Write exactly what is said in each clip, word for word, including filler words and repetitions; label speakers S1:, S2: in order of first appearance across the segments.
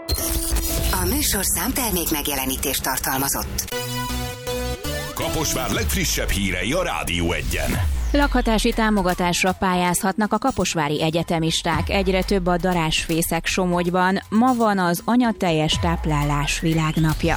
S1: A műsor számtermék megjelenítést tartalmazott.
S2: Kaposvár legfrissebb hírei a Rádió Egyen.
S3: Lakhatási támogatásra pályázhatnak a kaposvári egyetemisták. Egyre több a darázsfészek Somogyban. Ma van az anyateljes táplálás világnapja.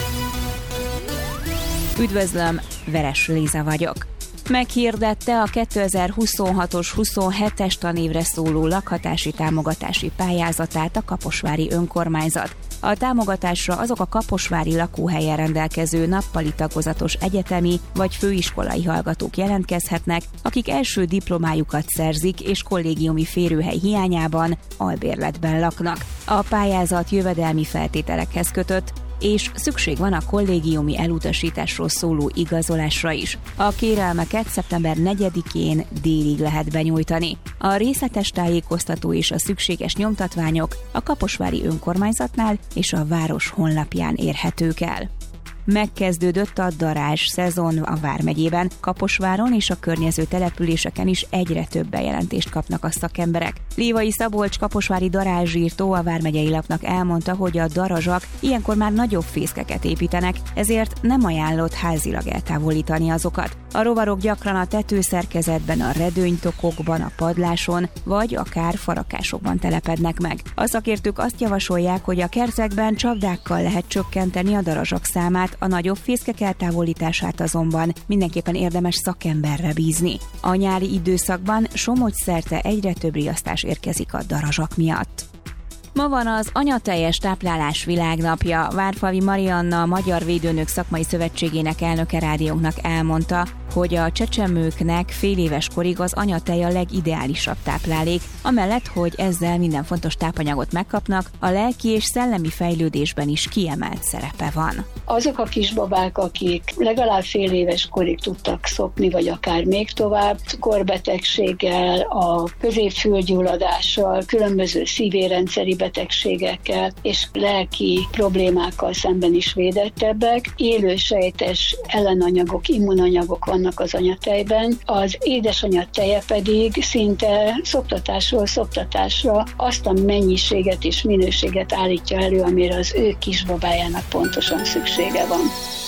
S3: Üdvözlöm, Veres Liza vagyok. Meghirdette a kétezer-huszonhatos huszonhetes tanévre szóló lakhatási támogatási pályázatát a kaposvári önkormányzat. A támogatásra azok a kaposvári lakóhelyen rendelkező nappali tagozatos egyetemi vagy főiskolai hallgatók jelentkezhetnek, akik első diplomájukat szerzik és kollégiumi férőhely hiányában albérletben laknak. A pályázat jövedelmi feltételekhez kötött, és szükség van a kollégiumi elutasításról szóló igazolásra is. A kérelmeket szeptember negyedikén délig lehet benyújtani. A részletes tájékoztató és a szükséges nyomtatványok a kaposvári önkormányzatnál és a város honlapján érhetők el. Megkezdődött a darázs szezon a Vármegyében, Kaposváron és a környező településeken is egyre több bejelentést kapnak a szakemberek. Lévai Szabolcs kaposvári darázsírtó a Vármegyei Lapnak elmondta, hogy a darazsak ilyenkor már nagyobb fészkeket építenek, ezért nem ajánlott házilag eltávolítani azokat. A rovarok gyakran a tetőszerkezetben, a redőnytokokban, a padláson vagy akár farakásokban telepednek meg. A szakértők azt javasolják, hogy a kertekben csapdákkal lehet csökkenteni a darazsak számát, a nagyobb fészkek eltávolítását azonban mindenképpen érdemes szakemberre bízni. A nyári időszakban Somogy szerte egyre több riasztás érkezik a darazsak miatt. Ma van az anyateljes táplálás világnapja. Várfalvi Marianna, a Magyar Védőnök Szakmai Szövetségének elnöke rádiónknak elmondta, hogy a csecsemőknek fél éves korig az anyatej a legideálisabb táplálék, amellett, hogy ezzel minden fontos tápanyagot megkapnak, a lelki és szellemi fejlődésben is kiemelt szerepe van.
S4: Azok a kisbabák, akik legalább fél éves korig tudtak szopni, vagy akár még tovább, cukorbetegséggel, a középfülgyulladással, különböző szívérendszeri betegségekkel és lelki problémákkal szemben is védettebbek. Élősejtes ellenanyagok, immunanyagok vannak az anyatejben, az édesanyja teje pedig szinte szoptatásról szoptatásra azt a mennyiséget és minőséget állítja elő, amire az ő kisbabájának pontosan szüksége van.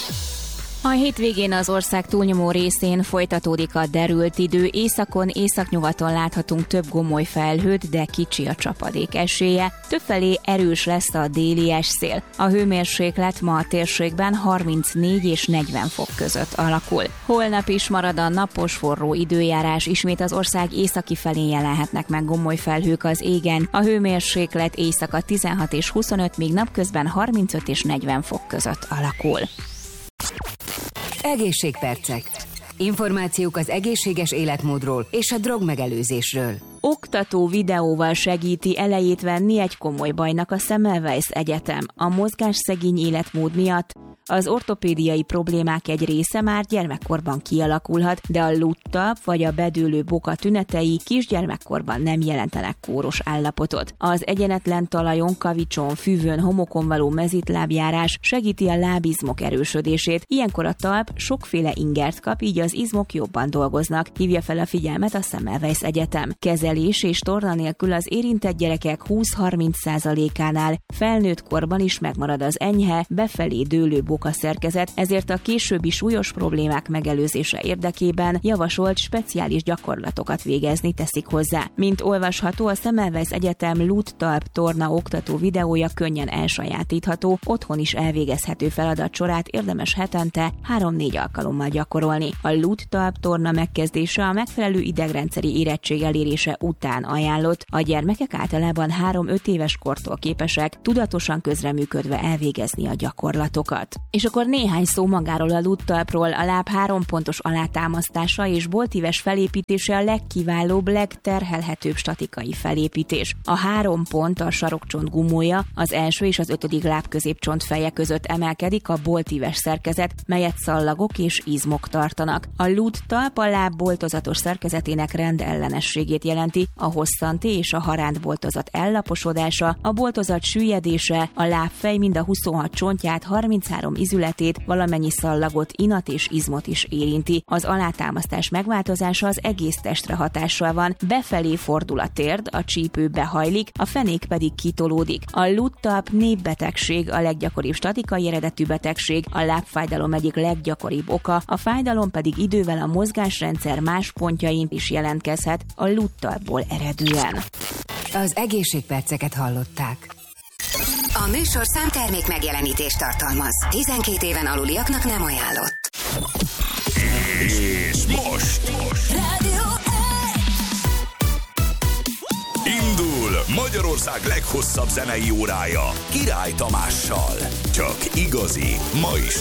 S3: A hétvégén az ország túlnyomó részén folytatódik a derült idő, északon, északnyugaton láthatunk több gomoly felhőt, de kicsi a csapadék esélye. Többfelé erős lesz a déli esszél. A hőmérséklet ma a térségben harmincnégy és negyven fok között alakul. Holnap is marad a napos forró időjárás, ismét az ország északi felén jelenhetnek meg gomoly felhők az égen. A hőmérséklet éjszaka tizenhat és huszonöt, míg napközben harmincöt és negyven fok között alakul.
S1: Egészségpercek. Információk az egészséges életmódról és a drogmegelőzésről.
S3: Oktató videóval segíti elejét venni egy komoly bajnak a Semmelweis Egyetem. A mozgásszegény életmód miatt az ortopédiai problémák egy része már gyermekkorban kialakulhat, de a luttalp vagy a bedőlő boka tünetei kisgyermekkorban nem jelentenek kóros állapotot. Az egyenetlen talajon, kavicson, füvön, homokon való mezitlábjárás segíti a lábizmok erősödését. Ilyenkor a talp sokféle ingert kap, így az izmok jobban dolgoznak, hívja fel a figyelmet a Semmelweis Egyetem. Kezelés és torna nélkül az érintett gyerekek húsz-harminc százalékánál felnőtt korban is megmarad az enyhe, befelé dőlő boka szerkezet, ezért a későbbi súlyos problémák megelőzése érdekében javasolt speciális gyakorlatokat végezni, teszik hozzá. Mint olvasható, a Semmelweis Egyetem lúttalp torna oktató videója könnyen elsajátítható, otthon is elvégezhető feladatsorát érdemes hetente három-négy alkalommal gyakorolni. A lúttalp torna megkezdése a megfelelő idegrendszeri érettség elérése után ajánlott. A gyermekek általában három-öt éves kortól képesek tudatosan közreműködve elvégezni a gyakorlatokat. És akkor néhány szó magáról a lúttalpról. A láb három pontos alátámasztása és boltíves felépítése a legkiválóbb, legterhelhetőbb statikai felépítés. A három pont a sarokcsont gumója, az első és az ötödik lábközépcsont feje között emelkedik a boltíves szerkezet, melyet szallagok és izmok tartanak. A lúttalp a láb boltozatos szerkezetének rendellenességét jelenti, a hosszanti és a haránt boltozat ellaposodása, a boltozat süllyedése, a lábfej mind a huszonhat csontját harminchárom izületét, valamennyi szallagot, inat és izmot is érinti. Az alátámasztás megváltozása az egész testre hatással van, befelé fordul a térd, a csípő behajlik, a fenék pedig kitolódik. A luttap népbetegség, a leggyakoribb statikai eredetű betegség, a lábfájdalom egyik leggyakoribb oka, a fájdalom pedig idővel a mozgásrendszer más pontjain is jelentkezhet a luttapból eredően.
S1: Az egészségperceket hallották.
S5: A műsorszám termék megjelenítést tartalmaz. tizenkét éven aluliaknak nem ajánlott.
S2: És most, most.
S5: Rádió
S2: Indul Magyarország leghosszabb zenei órája Király Tamással. Csak igazi, ma is